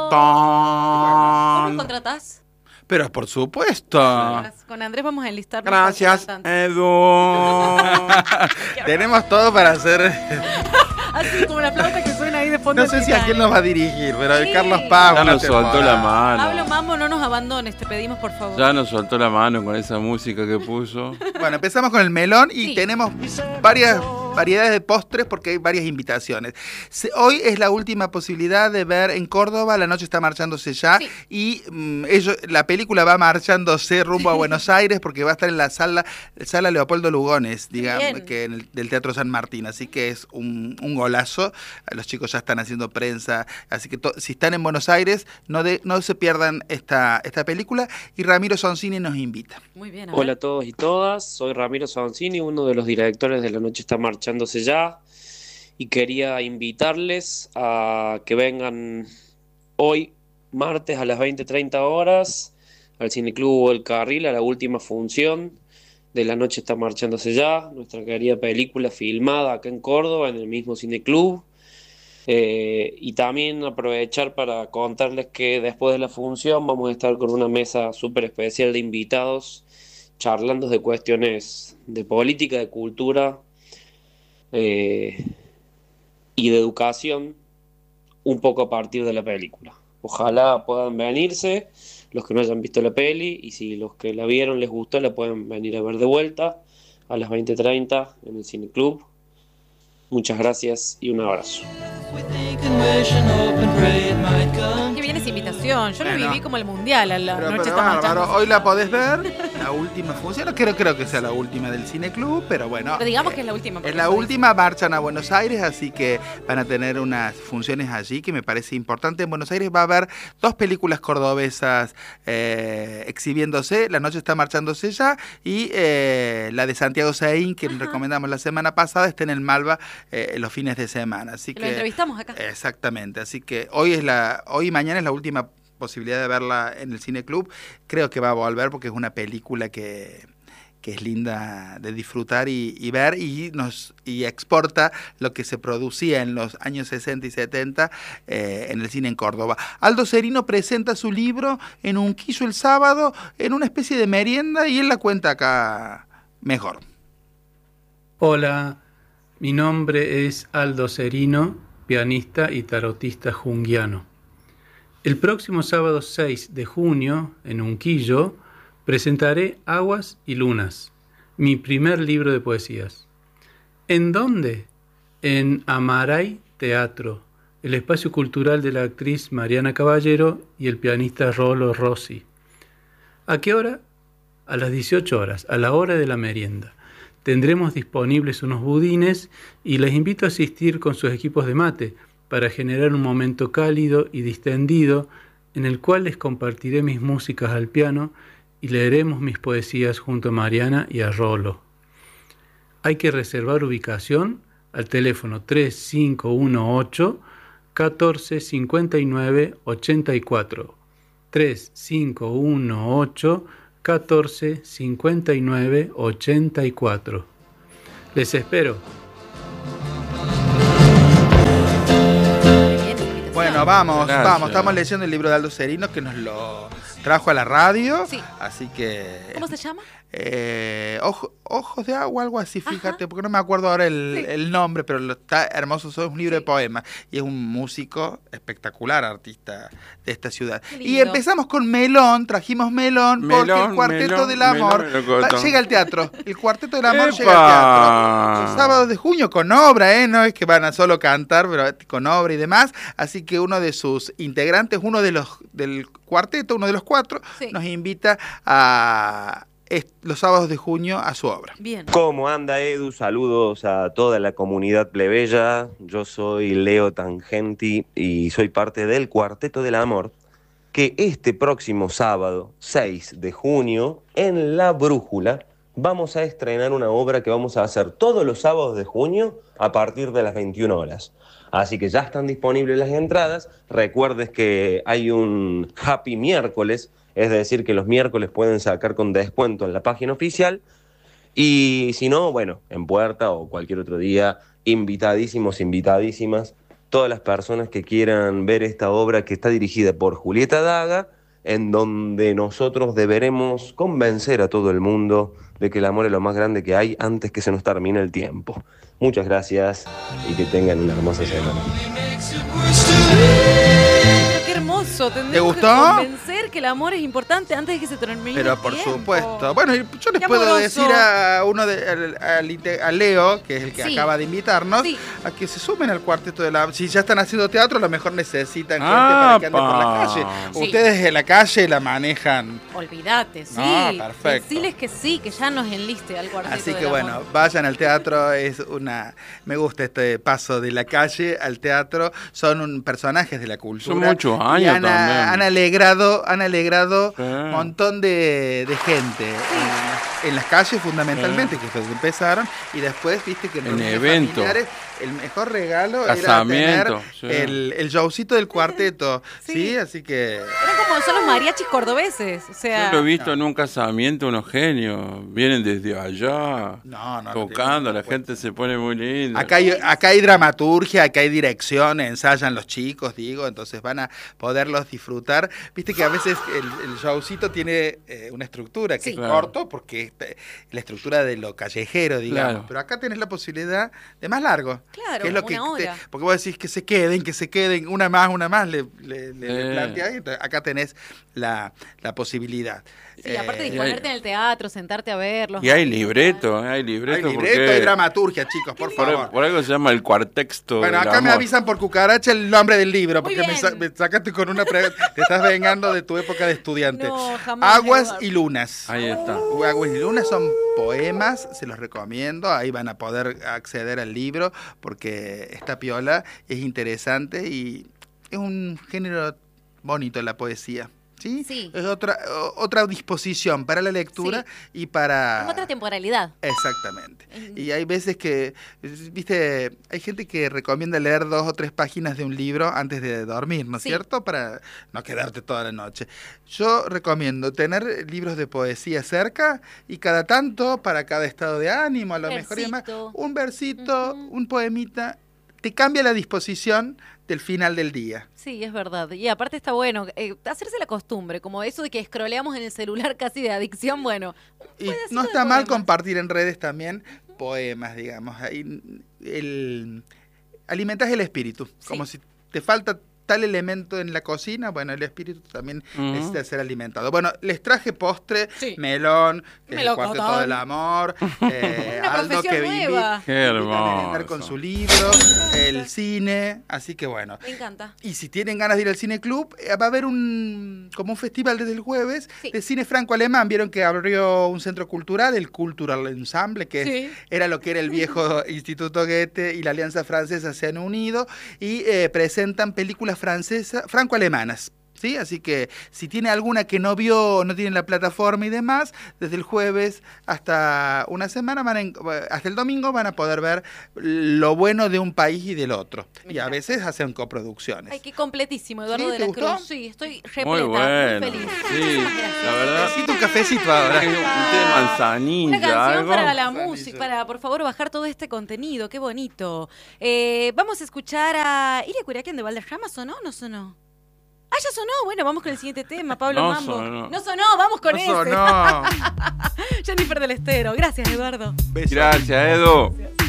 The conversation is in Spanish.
¿Vos nos Ton. contratás? Pero por supuesto. Con Andrés vamos a enlistar. Gracias, Edu. Tenemos todo para hacer. Así como la flauta que suena ahí de fondo. No sé si a quién nos va a dirigir, pero Sí. Carlos Paz. Ya una nos soltó temporada. la mano. Pablo Mambo, no nos abandones, te pedimos por favor. Ya nos soltó la mano con esa música que puso. Bueno, empezamos con el melón y Sí. tenemos varias variedades de postres porque hay varias invitaciones. Hoy es la última posibilidad de ver en Córdoba, la noche está marchándose ya, Sí. y la película va marchándose rumbo a Buenos Aires porque va a estar en la sala Leopoldo Lugones, digamos, Bien. que del Teatro San Martín, así que es un golazo. Los chicos ya están haciendo prensa, así que si están en Buenos Aires, no se pierdan esta película, y Ramiro Sonsini nos invita. Muy bien. A ver. Hola a todos y todas, soy Ramiro Sonsini, uno de los directores de La Noche Está Marchándose Ya, y quería invitarles a que vengan hoy, martes a las 20:30 horas, al Cineclub El Carril, a la última función de La Noche Está Marchándose Ya, nuestra querida película filmada acá en Córdoba, en el mismo Cineclub. Y también aprovechar para contarles que después de la función vamos a estar con una mesa súper especial de invitados, charlando de cuestiones de política, de cultura y de educación, un poco a partir de la película. Ojalá puedan venirse los que no hayan visto la peli, y si los que la vieron les gustó, la pueden venir a ver de vuelta a las 20:30 en el Cineclub. Muchas gracias y un abrazo. Qué bien esa invitación. Yo lo Bueno. viví como el mundial a la Pero noche está bárbaro, marchando. hoy la podés ver, la última función, no creo que sea la última del Cineclub, pero bueno. Pero digamos que es la última. Es porque la soy- última, marchan a Buenos Aires, así que van a tener unas funciones allí que me parece importante. En Buenos Aires va a haber 2 películas cordobesas exhibiéndose, La Noche Está Marchándose Ya, y la de Santiago Saín, que recomendamos la semana pasada, está en el Malva los fines de semana. Así Lo que entrevistamos acá. exactamente, así que hoy y mañana es la última posibilidad de verla en el Cineclub. Creo que va a volver porque es una película que es linda de disfrutar y ver, y exporta lo que se producía en los años 60 y 70 en el cine en Córdoba. Aldo Serino presenta su libro en Unquillo el sábado, en una especie de merienda, y él la cuenta acá mejor. Hola, mi nombre es Aldo Serino, pianista y tarotista junguiano. El próximo sábado 6 de junio, en Unquillo, presentaré Aguas y Lunas, mi primer libro de poesías. ¿En dónde? En Amaray Teatro, el espacio cultural de la actriz Mariana Caballero y el pianista Rolo Rossi. ¿A qué hora? A las 18 horas, a la hora de la merienda. Tendremos disponibles unos budines y les invito a asistir con sus equipos de mate para generar un momento cálido y distendido en el cual les compartiré mis músicas al piano y leeremos mis poesías junto a Mariana y a Rolo. Hay que reservar ubicación al teléfono 3518 14 59 84. 3518 14 59 84. Les espero. Qué bien esa invitación. Bueno, vamos, Gracias. estamos leyendo el libro de Aldo Serino, que nos lo trajo a la radio, Sí. así que... ¿Cómo se llama? Ojos de agua, algo así, fíjate, Ajá. porque no me acuerdo ahora el, Sí. el nombre, pero está hermoso, es un libro Sí. de poemas, y es un músico espectacular, artista de esta ciudad. Qué Y lindo. empezamos con Melón, trajimos Melón, porque Melón, el Cuarteto Melón, del Amor Melón melocotón. llega al teatro, el Cuarteto del Amor ¡Epa! llega al teatro. El sábado de junio con obra, no es que van a solo cantar, pero con obra y demás, así que uno de sus integrantes, uno de los del cuarteto, uno de los 4, Sí. nos invita a los sábados de junio a su obra. Bien. ¿Cómo anda, Edu? Saludos a toda la comunidad plebeya. Yo soy Leo Tangenti y soy parte del Cuarteto del Amor, que este próximo sábado, 6 de junio, en La Brújula, vamos a estrenar una obra que vamos a hacer todos los sábados de junio a partir de las 21 horas. Así que ya están disponibles las entradas. Recuerdes que hay un Happy Miércoles, es decir, que los miércoles pueden sacar con descuento en la página oficial. Y si no, bueno, en puerta o cualquier otro día, invitadísimos, invitadísimas, todas las personas que quieran ver esta obra que está dirigida por Julieta Daga, en donde nosotros deberemos convencer a todo el mundo de que el amor es lo más grande que hay antes que se nos termine el tiempo. Muchas gracias y que tengan una hermosa semana. Qué hermoso. ¿Te Tendremos que gustó? convencer que el amor es importante antes de que se termine Pero el por tiempo. supuesto. Bueno, yo les Qué puedo amoroso. decir a a Leo, que es el que Sí. acaba de invitarnos, Sí. a que se sumen al cuarteto de la... Si ya están haciendo teatro, a lo mejor necesitan gente para que ande por la ¡Apa! calle. Sí. Ustedes en la calle la manejan. Olvídate, sí. No, perfecto. Deciles que sí, que ya nos enliste al cuarteto Así del que amor. bueno, vayan al teatro, es una... Me gusta este paso de la calle al teatro, son personajes de la cultura. Son muchos Y años han también. han alegrado Sí. un montón de gente en las calles fundamentalmente, que fue donde empezaron, y después viste que En reuniones eventos. familiares, el mejor regalo Casamiento, era tener sí. el showcito del cuarteto, Sí. ¿sí? Así que... Eran como son los mariachis cordobeses. O sea, Yo lo he visto en un casamiento, unos genios. Vienen desde allá, No tocando, la tiene- gente se pone muy linda. Acá hay dramaturgia, acá hay dirección, ensayan los chicos, digo, entonces van a poderlos disfrutar. Viste que a veces el showcito tiene una estructura que Sí. es Claro. corto, porque es la estructura de lo callejero, digamos. Claro. Pero acá tenés la posibilidad de más largo. Claro, que es lo una que hora. porque vos decís que se queden, una más, le planteás, y entonces acá tenés la posibilidad. sí, aparte de y disponerte hay- en el teatro, sentarte a verlos. Y hay libreto, hay libreto. Hay libreto, porque hay dramaturgia, chicos, por favor. por algo se llama el cuartexto. Bueno, del acá me amor. avisan por cucaracha el nombre del libro, Muy porque bien. me sacaste con una pregunta. Te estás vengando de tu época de estudiante. No, jamás, Aguas Eduardo. y lunas. Ahí está. Aguas y lunas son poemas, se los recomiendo. Ahí van a poder acceder al libro porque está piola, es interesante y es un género bonito la poesía. ¿Sí? Sí. Es otra disposición para la lectura y para... En otra temporalidad. Exactamente. Y hay veces que, viste, hay gente que recomienda leer 2 o 3 páginas de un libro antes de dormir, ¿no es Sí. cierto? Para no quedarte toda la noche. Yo recomiendo tener libros de poesía cerca y cada tanto, para cada estado de ánimo, a lo mejor y demás, Versito. un versito, Ujú. un poemita, te cambia la disposición del final del día. Sí, es verdad. Y aparte está bueno hacerse la costumbre, como eso de que scrolleamos en el celular casi de adicción, bueno. un Y pedacito no de está mal poemas. compartir en redes también poemas, digamos. Ahí alimentas el espíritu. Sí. Como si te falta tal elemento en la cocina, bueno, el espíritu también necesita ser alimentado. Bueno, les traje postre, Sí. melón, que es el Melocotón. cuarteto del amor, Una Aldo profesión que nueva. Qué invita a merendar hermoso. con su libro, el cine, así que bueno. Me encanta. Y si tienen ganas de ir al Cine Club, va a haber como un festival desde el jueves Sí. de cine franco-alemán. Vieron que abrió un centro cultural, el Cultural Ensemble, que Sí. era lo que era el viejo Instituto Goethe y la Alianza Francesa se han unido y presentan películas francesas, franco-alemanas. ¿Sí? Así que si tiene alguna que no vio, no tiene la plataforma y demás, desde el jueves hasta una semana, hasta el domingo van a poder ver lo bueno de un país y del otro. Me Y a encanta. veces hacen coproducciones. Ay, qué completísimo, Eduardo ¿Sí? de ¿Te la gustó? Cruz. Sí, estoy repleta, Muy bueno. feliz. Sí, la verdad. Necesito un cafecito ahora. Un té de manzanilla, Una canción algo. para la Manzanilla. música, para por favor bajar todo este contenido, qué bonito. Vamos a escuchar a Iria Curiaquian de Valderrama, ¿sonó o no sonó? Ah, ya sonó, bueno, vamos con el siguiente tema, Pablo No Mambo. sonó. No sonó, vamos con ese. No. Jennifer del Estero, gracias Eduardo. Besos. Gracias, Edu. Gracias.